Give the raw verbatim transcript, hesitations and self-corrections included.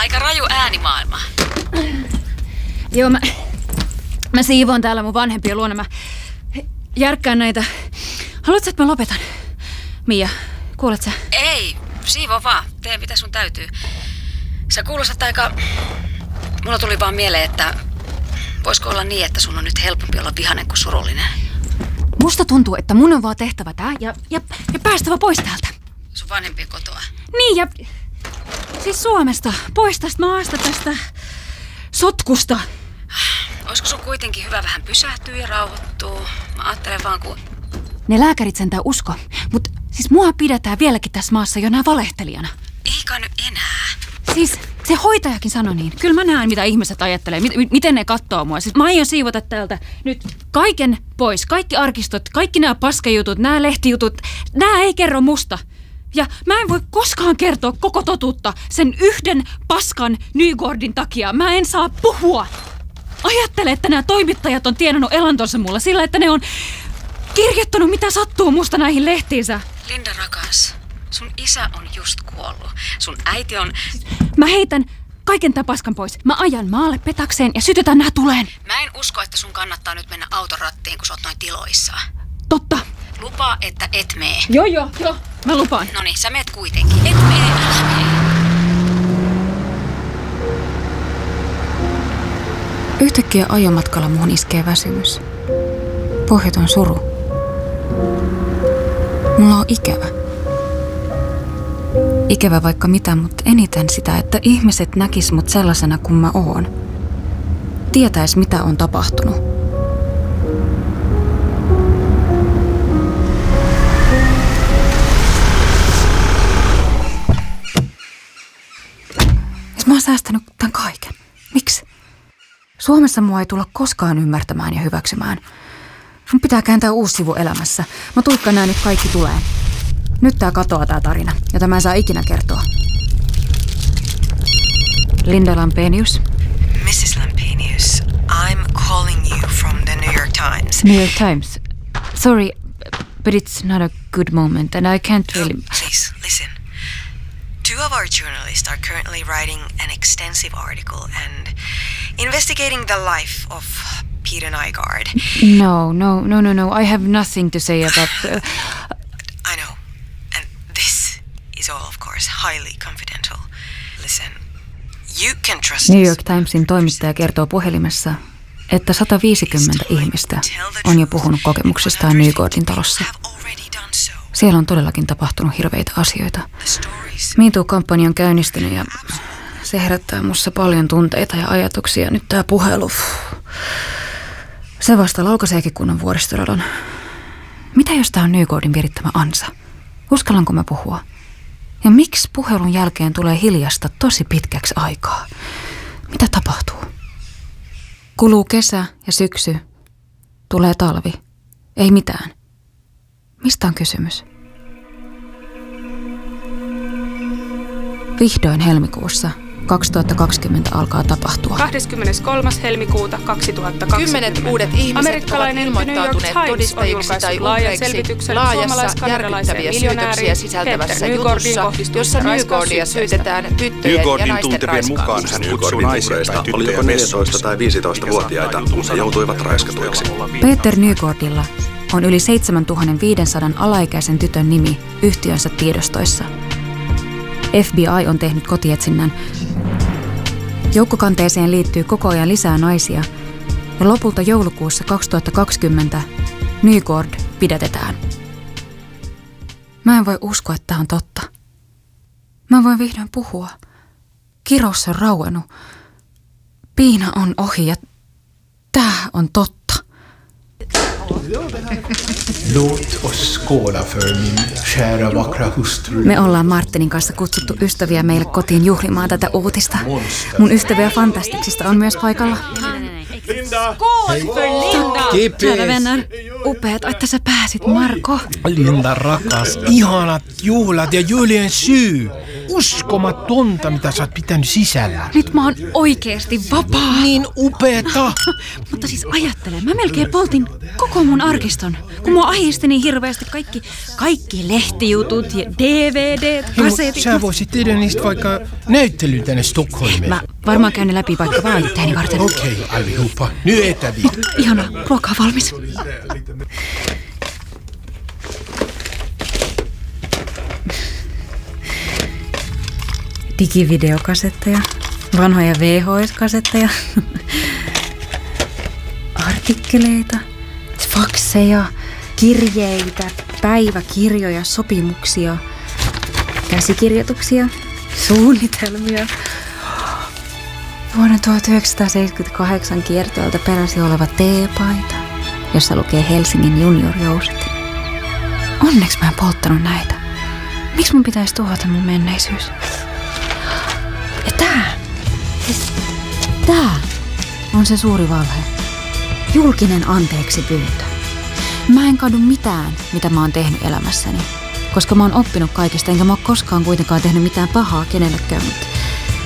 Aika raju äänimaailma. Joo, mä, mä siivoon täällä mun vanhempien luona. Mä järkkään näitä. Haluatko, että mä lopetan? Mia, kuulet sä? Ei, siivo vaan. Tee mitä sun täytyy. Sä kuulostat aika... Mulla tuli vaan mieleen, että voisiko olla niin, että sun on nyt helpompi olla vihainen kuin surullinen. Musta tuntuu, että mun on vaan tehtävä tää ja, ja, ja päästävä pois täältä. Sun vanhempien kotoa. Niin ja... Siis Suomesta. Pois tästä maasta, tästä sotkusta. Olisiko sun kuitenkin hyvä vähän pysähtyä ja rauhoittua? Mä ajattelen vaan kun... Ne lääkärit sentään usko. Mut siis mua pidetään vieläkin tässä maassa jonain valehtelijana. Eikä nyt enää. Siis se hoitajakin sanoi niin. Kyllä mä näen, mitä ihmiset ajattelee. M- miten ne katsoo mua. Siis mä aion siivota täältä nyt kaiken pois. Kaikki arkistot, kaikki nämä paskajutut, nämä lehtijutut. Nämä ei kerro musta. Ja mä en voi koskaan kertoa koko totuutta sen yhden paskan Nygårdin takia. Mä en saa puhua. Ajattele, että nämä toimittajat on tienannut elantonsa mulla sillä, että ne on kirjoittanut mitä sattuu musta näihin lehtiinsä. Linda rakas, sun isä on just kuollut. Sun äiti on... Mä heitän kaiken tämän paskan pois. Mä ajan maalle petakseen ja sytytän nää tuleen. Mä en usko, että sun kannattaa nyt mennä auton rattiin, kun sä oot noin tiloissa. Totta. Lupaa, että et mee. Joo, joo, joo. Mä lupaan. Noniin, sä meet kuitenkin. Et mee, älä mee. Yhtäkkiä ajomatkalla muun iskee väsymys. Pohjaton suru. Mulla on ikävä. Ikävä vaikka mitä, mutta eniten sitä, että ihmiset näkis mut sellaisena kuin mä oon. Tietäis mitä on tapahtunut. Ja mä oon säästänyt tän kaiken. Miksi? Suomessa mua ei tulla koskaan ymmärtämään ja hyväksymään. Mun pitää kääntää uusi sivu elämässä. Mä tuikkaan nää nyt kaikki tulee. Nyt tää katoaa tää tarina, jota mä en saa ikinä kertoa. Linda Lampenius. missus Lampenius, I'm calling you from the New York Times. New York Times. Sorry, but it's not a good moment and I can't really... Oh, please, listen. Two of our journalists are currently writing an extensive article and investigating the life of Peter Nygård. No, no, no, no, no. I have nothing to say about... Uh... I know. And this is all, of course, highly confidential. Listen, you can trust New York Timesin toimittaja kertoo puhelimessa, että sata viisikymmentä ihmistä on jo puhunut kokemuksistaan Nygårdin talossa. Siellä on todellakin tapahtunut hirveitä asioita. Me Too-kampanja on käynnistynyt ja se herättää mussa paljon tunteita ja ajatuksia. Nyt tää puhelu, se vasta laukaiseekin kunnon vuoristoradon. Mitä jos tää on Nygårdin virittämä ansa? Uskallanko mä puhua? Ja miksi puhelun jälkeen tulee hiljasta tosi pitkäksi aikaa? Mitä tapahtuu? Kuluu kesä ja syksy. Tulee talvi. Ei mitään. Mistä on kysymys? Vihdoin helmikuussa kaksituhattakaksikymmentä alkaa tapahtua. kahdeskymmeneskolmas helmikuuta kaksituhattakaksikymmentä. Kymmenet uudet ihmiset ovat ilmoittautuneet todistajiksi tai uhreiksi laajassa järkyttäviä syytöksiä sisältävässä jutussa, jossa Nygårdia syytetään tyttöjen ja naisten raiskaamisesta. Hän kutsuu naisia tai tyttöjä neljätoista- tai viisitoistavuotiaita, kun he joutuivat raiskatuiksi. Peter Nygårdilla on yli seitsemäntuhatta viisisataa alaikäisen tytön nimi yhtiönsä tiedostoissa. F B I on tehnyt kotietsinnän. Joukkokanteeseen liittyy koko ajan lisää naisia ja lopulta joulukuussa kaksituhattakaksikymmentä Nygård pidätetään. Mä en voi uskoa, että tämä on totta. Mä voin vihdoin puhua. Kirous on rauennut. Piina on ohi ja tää on totta. Låt oss skåla för min kära vackra hustru. Me ollaan Martinin kanssa kutsuttu ystäviä meille kotiin juhlimaan tätä uutista. Mun ystäviä Fantastiksista on myös paikalla. Linda! Skål för Linda! Kära vänner, upeat, että sä pääsit, Marko. Linda rakas, ihanat juhlat ja julien syy. uskomatonta, mitä sä oot pitänyt sisällä. Nyt mä oon oikeesti vapaa. Niin upeeta. Mutta siis ajattele, mä melkein poltin koko mun arkiston. Kun mua ahisti niin hirveästi kaikki, kaikki lehtijutut ja D V D:t, kasetit. Sä voisit tehdä niistä vaikka näyttelyn tänne Stockholmiin. Mä varmaan käyn ne läpi vaikka vaan itteeni varten. Okei, okay, allihopa. Nyt etäviin. Ihanaa, ruokaa valmis. Digivideokasetteja, vanhoja V H S-kasetteja, artikkeleita, fakseja, kirjeitä, päiväkirjoja, sopimuksia, käsikirjoituksia, suunnitelmia. Vuonna tuhatyhdeksänsataaseitsemänkymmentäkahdeksan kiertoilta peräsi oleva teepaita, jossa lukee Helsingin juniorjouset. Onneksi mä en polttanut näitä. Miksi mun pitäisi tuhota mun menneisyys? Ja tää, siis tää on se suuri valhe. Julkinen anteeksi pyyntö. Mä en kadu mitään, mitä mä oon tehnyt elämässäni, koska mä oon oppinut kaikesta, enkä mä oon koskaan kuitenkaan tehnyt mitään pahaa kenellekään.